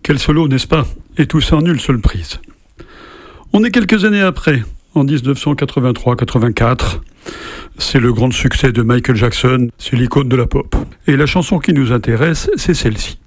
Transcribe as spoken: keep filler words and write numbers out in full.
Quel solo, n'est-ce pas? Et tout ça en une seule prise. On est quelques années après, en dix-neuf cent quatre-vingt-trois quatre-vingt-quatre. C'est le grand succès de Michael Jackson, c'est l'icône de la pop. Et la chanson qui nous intéresse, c'est celle-ci.